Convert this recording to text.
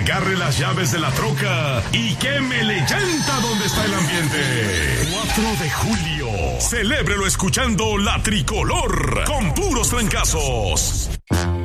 agarre las llaves de la troca y quémele llanta donde está el ambiente. 4 de julio, celébrelo escuchando La Tricolor con puros trancazos.